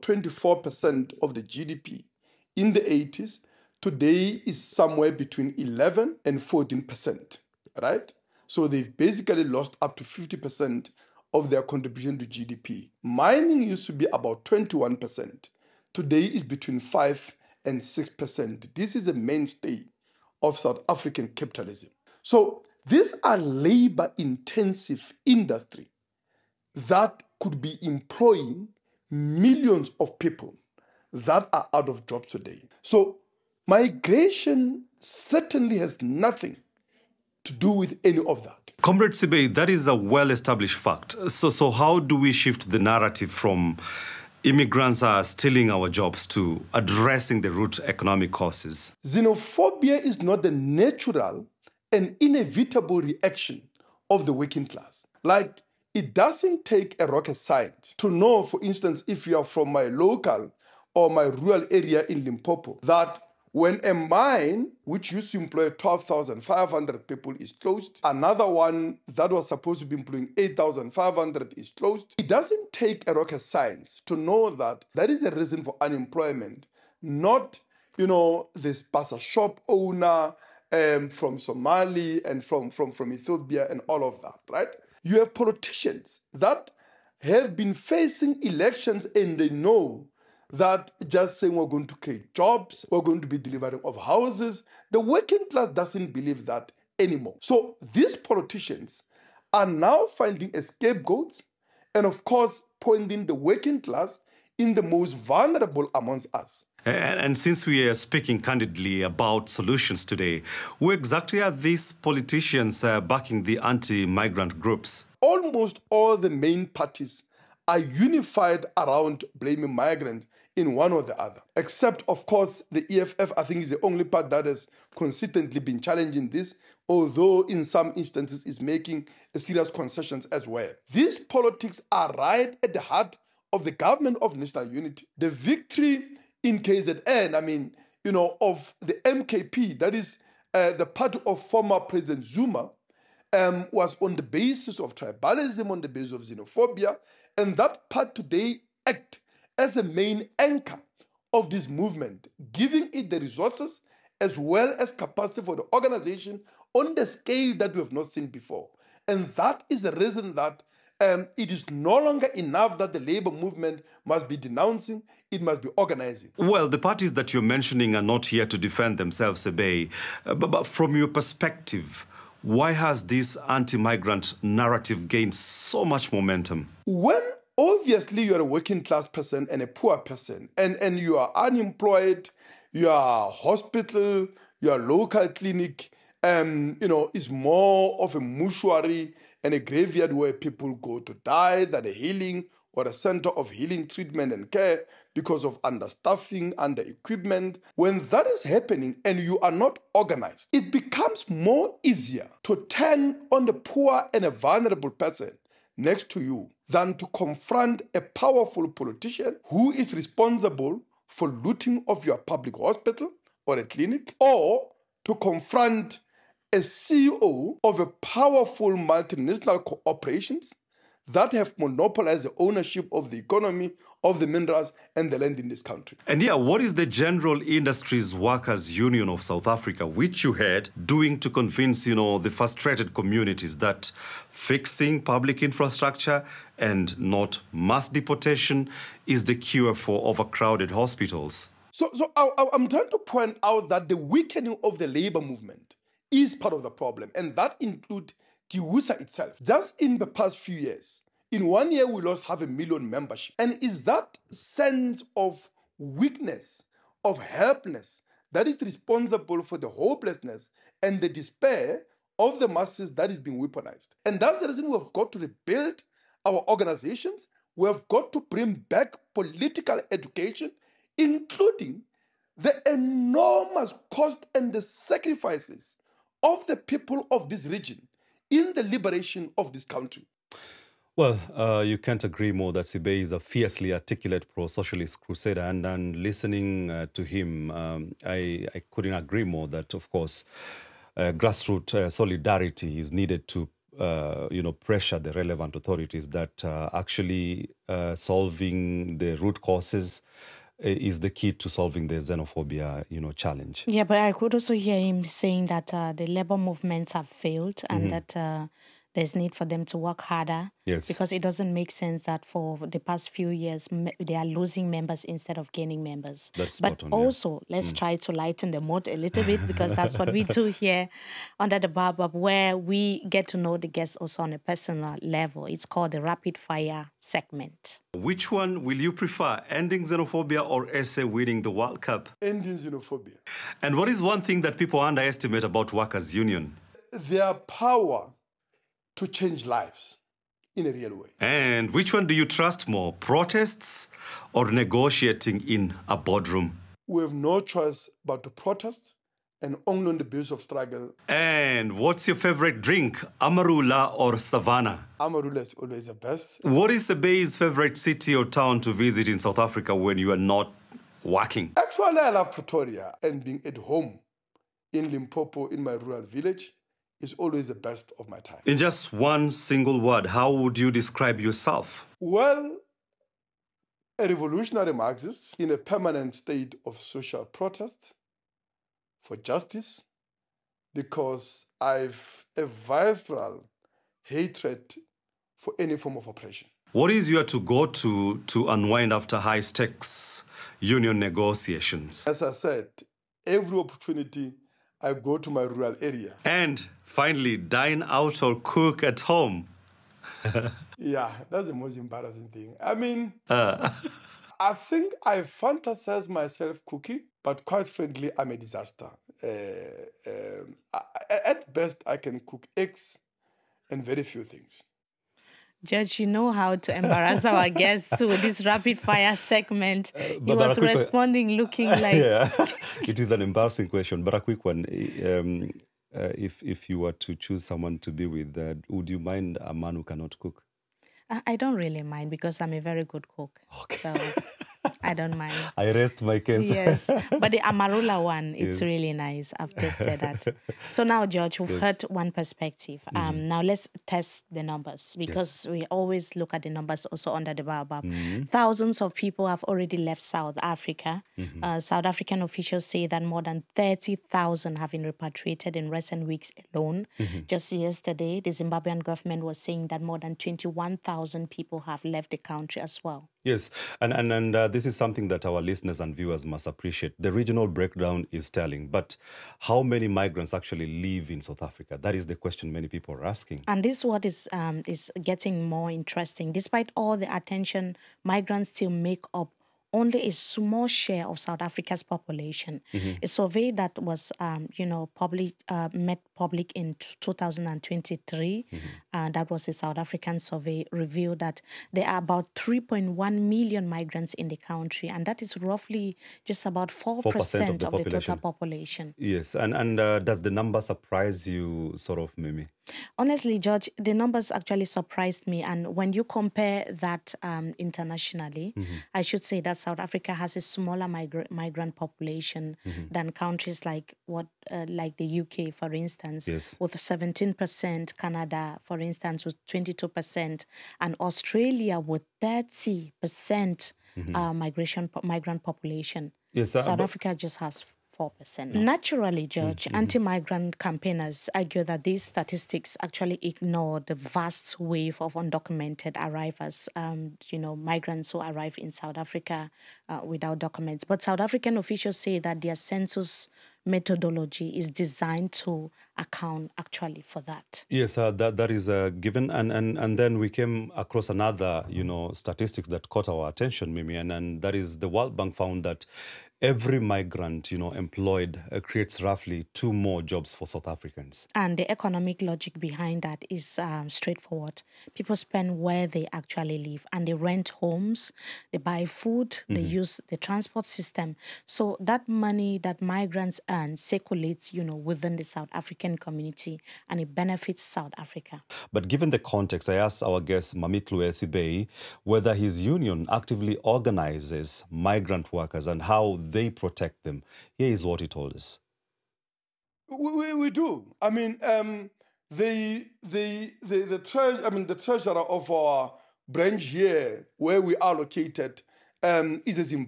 24% of the GDP in the 80s, today is somewhere between 11 and 14%, right? So they've basically lost up to 50% of their contribution to GDP. Mining used to be about 21%. Today is between 5 and 6%. This is a mainstay of South African capitalism. So these are labor-intensive industry that could be employing millions of people that are out of jobs today. So migration certainly has nothing to do with any of that. Comrade Sibei, that is a well-established fact. So how do we shift the narrative from immigrants are stealing our jobs to addressing the root economic causes? Xenophobia is not the natural and inevitable reaction of the working class. Like, it doesn't take a rocket science to know, for instance, if you are from my local or my rural area in Limpopo, that when a mine, which used to employ 12,500 people, is closed, another one that was supposed to be employing 8,500 is closed. It doesn't take a rocket science to know that that is a reason for unemployment, not, this pasta shop owner from Somali and from Ethiopia and all of that, right? You have politicians that have been facing elections and they know that just saying we're going to create jobs, we're going to be delivering of houses, the working class doesn't believe that anymore. So these politicians are now finding scapegoats and, of course, pointing the working class in the most vulnerable amongst us. And since we are speaking candidly about solutions today, who exactly are these politicians backing the anti-migrant groups? Almost all the main parties are unified around blaming migrants in one or the other. Except, of course, the EFF, I think, is the only part that has consistently been challenging this, although in some instances is making serious concessions as well. These politics are right at the heart of the government of national unity. The victory in KZN, of the MKP, that is the party of former President Zuma, was on the basis of tribalism, on the basis of xenophobia, and that part today act as a main anchor of this movement, giving it the resources as well as capacity for the organization on the scale that we have not seen before. And that is the reason that it is no longer enough that the labor movement must be denouncing, it must be organizing. Well, the parties that you're mentioning are not here to defend themselves, Sibei. But from your perspective, why has this anti-migrant narrative gained so much momentum? When obviously you're a working class person and a poor person, and you are unemployed, your hospital, your local clinic, is more of a mortuary and a graveyard where people go to die than a healing or a center of healing treatment and care because of understaffing, under-equipment. When that is happening and you are not organized, it becomes more easier to turn on the poor and a vulnerable person next to you than to confront a powerful politician who is responsible for looting of your public hospital or a clinic, or to confront a CEO of a powerful multinational corporations that have monopolized the ownership of the economy, of the minerals and the land in this country. And what is the General Industries Workers Union of South Africa, which you had, doing to convince, the frustrated communities that fixing public infrastructure and not mass deportation is the cure for overcrowded hospitals? So I'm trying to point out that the weakening of the labor movement is part of the problem, and that includes Kiwusa itself. Just in the past few years, in 1 year, we lost 500,000 membership. And is that sense of weakness, of helplessness, that is responsible for the hopelessness and the despair of the masses that is being weaponized? And that's the reason we have got to rebuild our organizations. We have got to bring back political education, including the enormous cost and the sacrifices of the people of this region in the liberation of this country. Well, you can't agree more that Sibei is a fiercely articulate pro-socialist crusader, and listening to him, I couldn't agree more that, of course, grassroots solidarity is needed to pressure the relevant authorities that actually solving the root causes is the key to solving the xenophobia, challenge. Yeah, but I could also hear him saying that the labor movements have failed and that there's need for them to work harder. Yes. Because it doesn't make sense that for the past few years, they are losing members instead of gaining members. That's but spot on, also, let's try to lighten the mood a little bit because that's what we do here under the Baobab, where we get to know the guests also on a personal level. It's called the Rapid Fire segment. Which one will you prefer, ending xenophobia or SA winning the World Cup? Ending xenophobia. And what is one thing that people underestimate about Workers' Union? Their power to change lives in a real way. And which one do you trust more, protests or negotiating in a boardroom? We have no choice but to protest and only on the basis of struggle. And what's your favorite drink, Amarula or Savannah? Amarula is always the best. What is Sebe's favorite city or town to visit in South Africa when you are not working? Actually, I love Pretoria, and being at home in Limpopo in my rural village is always the best of my time. In just one single word, how would you describe yourself? Well, a revolutionary Marxist in a permanent state of social protest for justice, because I've a visceral hatred for any form of oppression. What is your to-go to unwind after high-stakes union negotiations? As I said, every opportunity I go to my rural area. And finally, dine out or cook at home. Yeah, that's the most embarrassing thing. I mean, I think I fantasize myself cooking, but quite frankly, I'm a disaster. At best, I can cook eggs and very few things. Judge, you know how to embarrass our guests with this rapid fire segment. He was responding looking like... Yeah, it is an embarrassing question, but a quick one. If you were to choose someone to be with, would you mind a man who cannot cook? I don't really mind because I'm a very good cook. Okay. So I don't mind. I rest my case. Yes. But the Amarula one, it's really nice. I've tasted that. So now, George, we've heard one perspective. Now let's test the numbers because we always look at the numbers also under the Baobab. Thousands of people have already left South Africa. South African officials say that more than 30,000 have been repatriated in recent weeks alone. Just yesterday, the Zimbabwean government was saying that more than 21,000 people have left the country as well. Yes, and this is something that our listeners and viewers must appreciate. The regional breakdown is telling, but how many migrants actually live in South Africa? That is the question many people are asking. And this is what is getting more interesting. Despite all the attention, migrants still make up only a small share of South Africa's population. A survey that was, made public in 2023, that was a South African survey, revealed that there are about 3.1 million migrants in the country, and that is roughly just about 4% of the total population. Yes, and does the number surprise you, sort of, Mimi? Honestly, George, the numbers actually surprised me. And when you compare that internationally, I should say that South Africa has a smaller migrant population than countries like like the UK, for instance, with 17%, Canada, for instance, with 22%, and Australia with 30% migrant population. Yes, South Africa just has 4%. Naturally, George, anti-migrant campaigners argue that these statistics actually ignore the vast wave of undocumented arrivals, migrants who arrive in South Africa without documents. But South African officials say that their census methodology is designed to account actually for that. Yes, that is given. And then we came across another, statistics that caught our attention, Mimi, and that is the World Bank found that every migrant, employed creates roughly 2 more jobs for South Africans. And the economic logic behind that is straightforward. People spend where they actually live, and they rent homes, they buy food, they use the transport system. So that money that migrants earn circulates, within the South African community, and it benefits South Africa. But given the context, I asked our guest, Mamitlu Sibei, whether his union actively organizes migrant workers and how they protect them. Here is what he told us. We do. I mean, the treasurer of our branch here, where we are located, is a Zimbabwean.